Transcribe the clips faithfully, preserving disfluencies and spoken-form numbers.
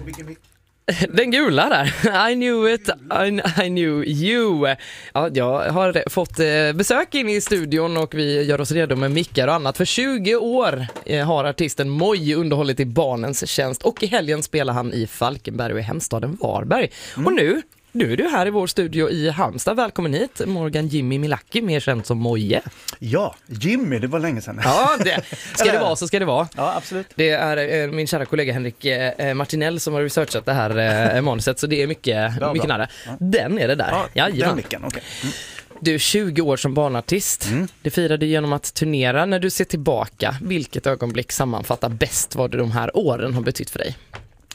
Vilken mick? Den gula där. I knew it, I, I knew you. Ja, jag har fått besök in i studion och vi gör oss redo med mickar och annat. För tjugo år har artisten Moj underhållit i barnens tjänst och i helgen spelar han i Falkenberg och i hemstaden Varberg. Mm. Och nu, nu är du här i vår studio i Halmstad. Välkommen hit, Morgan Jimmy Milaki, mer känd som Moje. Ja, Jimmy, det var länge sedan. Ja, det, ska det vara så ska det vara. Ja, absolut. Det är eh, min kära kollega Henrik eh, Martinell som har researchat det här eh, manuset, så det är mycket, ja, mycket nära. Ja. Den är det där. Ja, ja den micken, okej. Okay. Mm. Du, tjugo år som barnartist. Mm. Det firade genom att turnera. När du ser tillbaka, vilket ögonblick sammanfattar bäst vad de här åren har betytt för dig?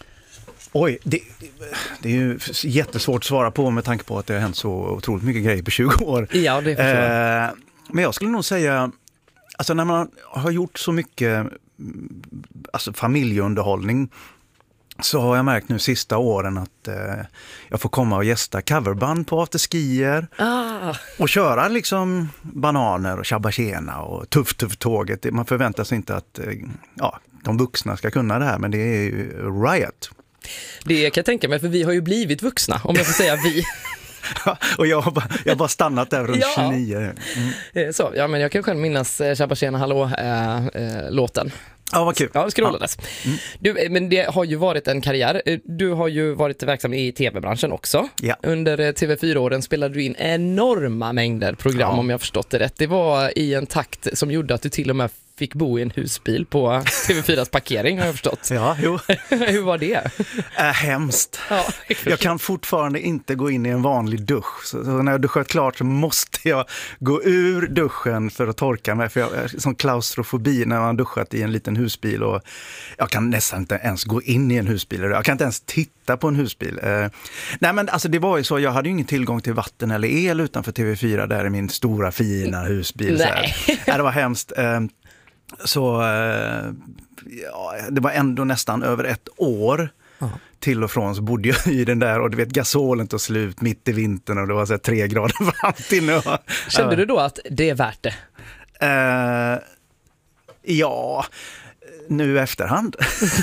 Oj, det, det är ju jättesvårt att svara på med tanke på att det har hänt så otroligt mycket grejer på tjugo år. Ja, det förstår jag. Eh, men jag skulle nog säga, alltså när man har gjort så mycket alltså familjeunderhållning, så har jag märkt nu sista åren att eh, jag får komma och gästa coverband på afterskier ah. och köra liksom Bananer och Shabba Tjena och Tuff Tuff Tåget. Man förväntar sig inte att eh, ja, de vuxna ska kunna det här, men det är ju riot. Det kan jag tänka mig, för vi har ju blivit vuxna, om jag får säga vi. Och jag har bara, jag har bara stannat där runt ja. tjugonio. Mm. Så, ja, men jag kan själv minnas Shabba Tjena Hallå äh, äh, låten. Ja, vad kul. Ja, skrollades. Ja. Mm. Du, men det har ju varit en karriär. Du har ju varit verksam i tv-branschen också. Ja. Under T V fyra-åren spelade du in enorma mängder program, ja. Om jag förstått det rätt. Det var i en takt som gjorde att du till och med fick bo i en husbil på T V fyras parkering, har jag förstått. Ja, jo. Hur var det? Äh, hemskt. Ja, jag kan fortfarande inte gå in i en vanlig dusch. Så, så när jag duschat klart så måste jag gå ur duschen för att torka mig. För jag har sån klaustrofobi när man har duschat i en liten husbil. Och jag kan nästan inte ens gå in i en husbil. Jag kan inte ens titta på en husbil. Eh, nej, men alltså det var ju så. Jag hade ju ingen tillgång till vatten eller el utanför T V fyra där i min stora fina husbil. Nej. Så här. Det var hemskt. Eh, Så ja, det var ändå nästan över ett år Aha. till och från så bodde jag i den där och du vet gasolen tog slut mitt i vintern och det var så här tre grader varmt inne. Kände du då att det är värt det? Uh, ja, nu i efterhand.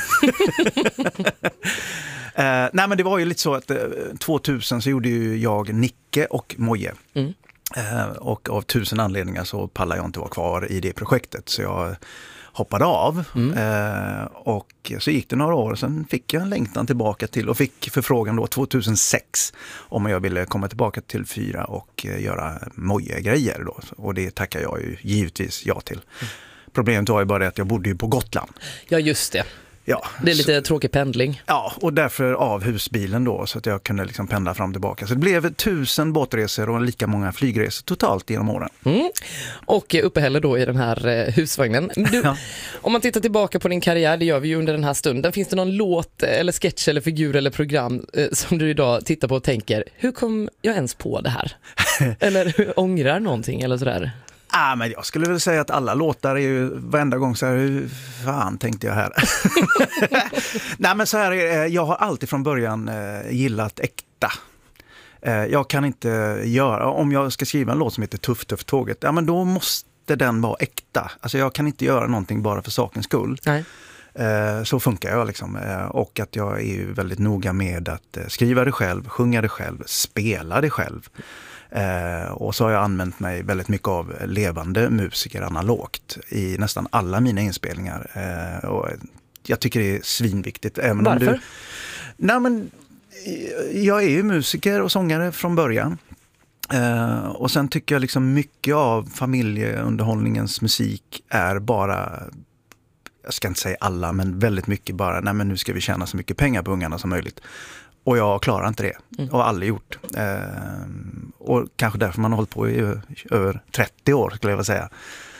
uh, nej men det var ju lite så att uh, tvåtusen så gjorde ju jag Nicke och Moje. Mm. Uh, och av tusen anledningar så pallade jag inte vara kvar i det projektet så jag hoppade av mm. uh, och så gick det några år och sen fick jag en längtan tillbaka till och fick förfrågan då tjugohundrasex om jag ville komma tillbaka till fyra och uh, göra Moje-grejer då och det tackar jag ju givetvis ja till. Mm. Problemet var ju bara det att jag bodde ju på Gotland. Ja just det. Ja, det är lite så, tråkig pendling. Ja, och därför av husbilen då så att jag kunde liksom pendla fram och tillbaka. Så det blev tusen båtresor och lika många flygresor totalt genom åren. Mm. Och uppehälle då i den här husvagnen. Du, ja. Om man tittar tillbaka på din karriär, det gör vi ju under den här stunden. Finns det någon låt eller sketch eller figur eller program eh, som du idag tittar på och tänker, hur kom jag ens på det här? Eller hur ångrar någonting eller sådär? Ah, men jag skulle väl säga att alla låtar är ju varenda gång så här, hur fan tänkte jag här? Nej men så här, jag har alltid från början eh, gillat äkta. Eh, jag kan inte göra, om jag ska skriva en låt som heter Tuff Tuff Tåget, ja men då måste den vara äkta. Alltså jag kan inte göra någonting bara för sakens skull. Nej. Eh, så funkar jag liksom. Eh, och att jag är ju väldigt noga med att eh, skriva det själv, sjunga det själv, spela det själv. Eh, och så har jag använt mig väldigt mycket av levande musiker analogt i nästan alla mina inspelningar. Eh, och jag tycker det är svinviktigt. Även Varför? Om du, nej men, jag är ju musiker och sångare från början. Eh, och sen tycker jag liksom mycket av familjeunderhållningens musik är bara, jag ska inte säga alla, men väldigt mycket bara, nej men nu ska vi tjäna så mycket pengar på ungarna som möjligt. Och jag klarar inte det. Mm. Och aldrig gjort. Eh, och kanske därför man har hållit på i över trettio år skulle jag vilja säga.